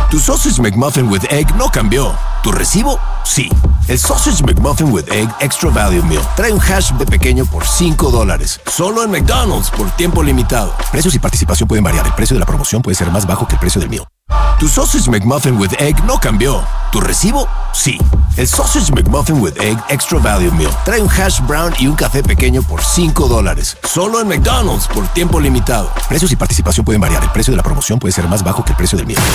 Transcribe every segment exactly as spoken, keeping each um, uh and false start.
Tu Sausage McMuffin with Egg no cambió. ¿Tu recibo? Sí. El Sausage McMuffin with Egg Extra Value Meal trae un hash de pequeño por cinco dólares. Solo en McDonald's por tiempo limitado. Precios y participación pueden variar. El precio de la promoción puede ser más bajo que el precio del meal. Tu Sausage McMuffin with Egg no cambió. ¿Tu recibo? Sí. El Sausage McMuffin with Egg Extra Value Meal trae un hash brown y un café pequeño por cinco dólares. Solo en McDonald's por tiempo limitado. Precios y participación pueden variar. El precio de la promoción puede ser más bajo que el precio del meal.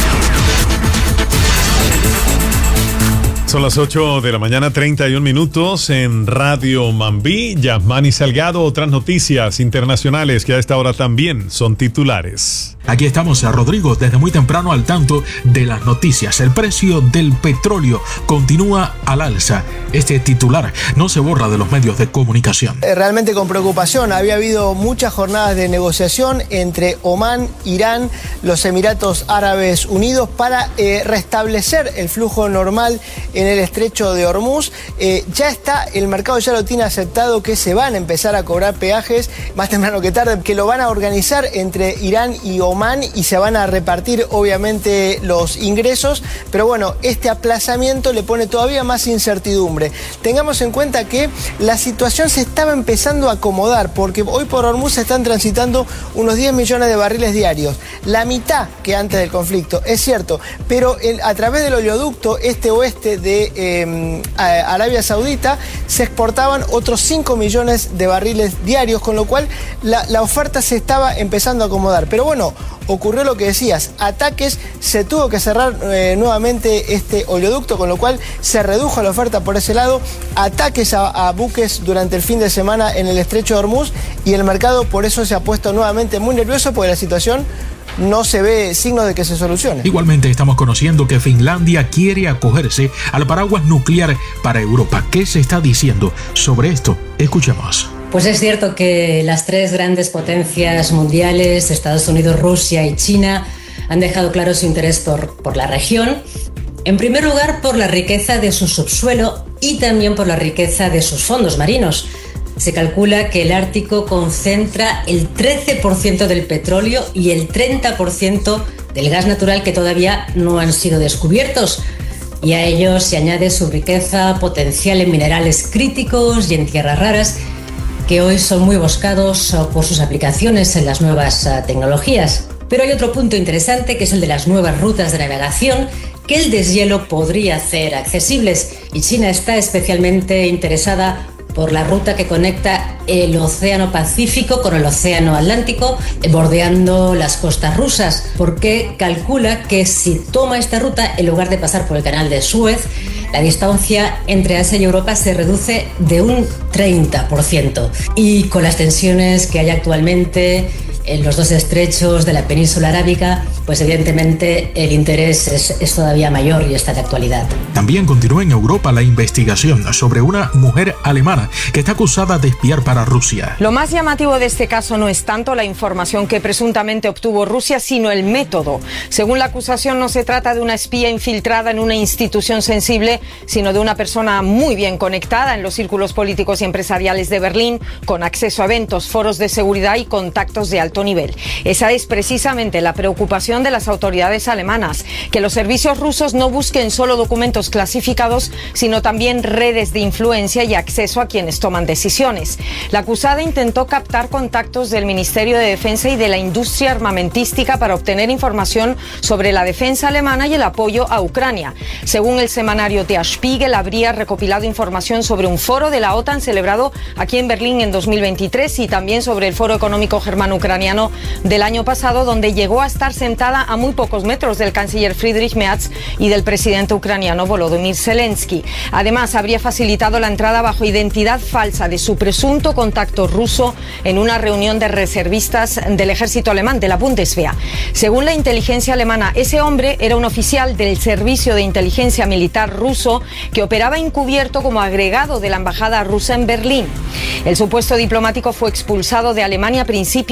Son las ocho de la mañana, treinta y un minutos en Radio Mambí. Yasmani Salgado, otras noticias internacionales que a esta hora también son titulares. Aquí estamos, Rodrigo, desde muy temprano al tanto de las noticias. El precio del petróleo continúa al alza. Este titular no se borra de los medios de comunicación. Realmente con preocupación. Había habido muchas jornadas de negociación entre Omán, Irán, los Emiratos Árabes Unidos para eh, restablecer el flujo normal en el estrecho de Hormuz. Eh, ya está, el mercado ya lo tiene aceptado que se van a empezar a cobrar peajes más temprano que tarde, que lo van a organizar entre Irán y Omán y se van a repartir obviamente los ingresos, pero bueno, este aplazamiento le pone todavía más incertidumbre. Tengamos en cuenta que la situación se estaba empezando a acomodar, porque hoy por Hormuz se están transitando unos diez millones de barriles diarios, la mitad que antes del conflicto, es cierto, pero el, a través del oleoducto este-oeste de eh, Arabia Saudita se exportaban otros cinco millones de barriles diarios, con lo cual la, la oferta se estaba empezando a acomodar. Pero bueno, ocurrió lo que decías, ataques, se tuvo que cerrar eh, nuevamente este oleoducto, con lo cual se redujo la oferta por ese lado, ataques a, a buques durante el fin de semana en el estrecho de Hormuz, y el mercado por eso se ha puesto nuevamente muy nervioso, porque la situación no se ve signos de que se solucione. Igualmente estamos conociendo que Finlandia quiere acogerse al paraguas nuclear para Europa. ¿Qué se está diciendo sobre esto? Escuchemos. Pues es cierto que las tres grandes potencias mundiales, Estados Unidos, Rusia y China, han dejado claro su interés por, por la región. En primer lugar, por la riqueza de su subsuelo y también por la riqueza de sus fondos marinos. Se calcula que el Ártico concentra el trece por ciento del petróleo y el treinta por ciento del gas natural que todavía no han sido descubiertos. Y a ello se añade su riqueza potencial en minerales críticos y en tierras raras, que hoy son muy buscados por sus aplicaciones en las nuevas tecnologías. Pero hay otro punto interesante, que es el de las nuevas rutas de navegación que el deshielo podría hacer accesibles, y China está especialmente interesada por la ruta que conecta el Océano Pacífico con el Océano Atlántico, bordeando las costas rusas, porque calcula que si toma esta ruta, en lugar de pasar por el canal de Suez, la distancia entre Asia y Europa se reduce de un treinta por ciento. Y con las tensiones que hay actualmente en los dos estrechos de la península arábiga, pues evidentemente el interés es, es todavía mayor y está de actualidad. También continúa en Europa la investigación sobre una mujer alemana que está acusada de espiar para Rusia. Lo más llamativo de este caso no es tanto la información que presuntamente obtuvo Rusia, sino el método. Según la acusación, no se trata de una espía infiltrada en una institución sensible, sino de una persona muy bien conectada en los círculos políticos y empresariales de Berlín, con acceso a eventos, foros de seguridad y contactos de alto nivel. Esa es precisamente la preocupación de las autoridades alemanas, que los servicios rusos no busquen solo documentos clasificados, sino también redes de influencia y acceso a quienes toman decisiones. La acusada intentó captar contactos del Ministerio de Defensa y de la industria armamentística para obtener información sobre la defensa alemana y el apoyo a Ucrania. Según el semanario Der Spiegel, habría recopilado información sobre un foro de la OTAN celebrado aquí en Berlín en dos mil veintitrés y también sobre el Foro Económico Germano-Ucraniano del año pasado, donde llegó a estar sentada a muy pocos metros del canciller Friedrich Merz y del presidente ucraniano Volodymyr Zelensky. Además, habría facilitado la entrada bajo identidad falsa de su presunto contacto ruso en una reunión de reservistas del ejército alemán, de la Bundeswehr. Según la inteligencia alemana, ese hombre era un oficial del servicio de inteligencia militar ruso que operaba encubierto como agregado de la embajada rusa en Berlín. El supuesto diplomático fue expulsado de Alemania a principios de este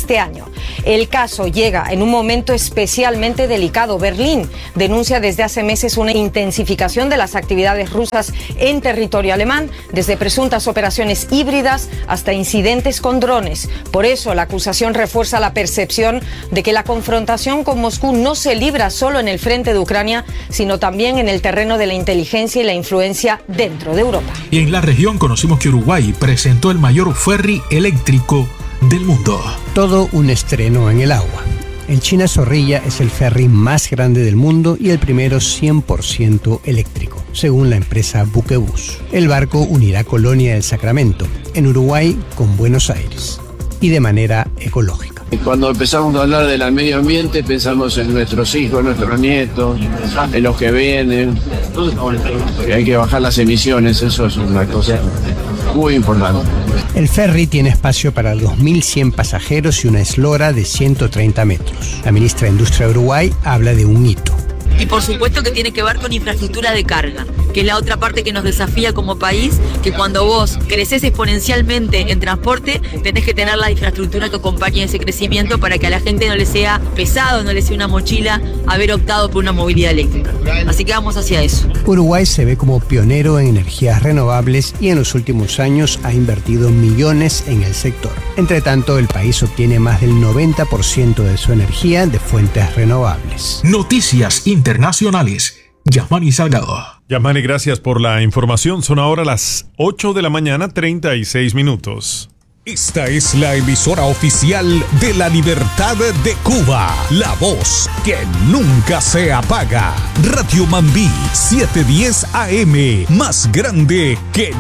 este año. El caso llega en un momento especialmente delicado. Berlín denuncia desde hace meses una intensificación de las actividades rusas en territorio alemán, desde presuntas operaciones híbridas hasta incidentes con drones. Por eso la acusación refuerza la percepción de que la confrontación con Moscú no se libra solo en el frente de Ucrania, sino también en el terreno de la inteligencia y la influencia dentro de Europa. Y en la región conocimos que Uruguay presentó el mayor ferry eléctrico del mundo. Todo un estreno en el agua. El China Zorrilla es el ferry más grande del mundo y el primero cien por ciento eléctrico, según la empresa Buquebus. El barco unirá Colonia del Sacramento, en Uruguay, con Buenos Aires, y de manera ecológica. Cuando empezamos a hablar del medio ambiente, pensamos en nuestros hijos, nuestros nietos, en los que vienen. Hay que bajar las emisiones, eso es una cosa muy importante. El ferry tiene espacio para dos mil cien pasajeros y una eslora de ciento treinta metros. La ministra de Industria de Uruguay habla de un hito. Y por supuesto que tiene que ver con infraestructura de carga, que es la otra parte que nos desafía como país, que cuando vos creces exponencialmente en transporte, tenés que tener la infraestructura que acompañe ese crecimiento para que a la gente no le sea pesado, no le sea una mochila haber optado por una movilidad eléctrica. Así que vamos hacia eso. Uruguay se ve como pionero en energías renovables y en los últimos años ha invertido millones en el sector. Entre tanto, el país obtiene más del noventa por ciento de su energía de fuentes renovables. Noticias internacionales. Yasmani Salgado. Yasmani, gracias por la información. Son ahora las ocho de la mañana, treinta y seis minutos. Esta es la emisora oficial de la Libertad de Cuba. La voz que nunca se apaga. Radio Mambí, setecientos diez A M. Más grande que